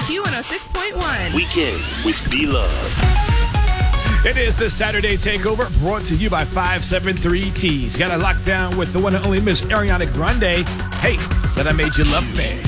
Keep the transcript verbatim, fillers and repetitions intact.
Q one oh six point one. Weekends with B-Love. It is the Saturday Takeover brought to you by five seven three T's. Got it locked down with the one and only Miss Ariana Grande. Hey, that I made you love me.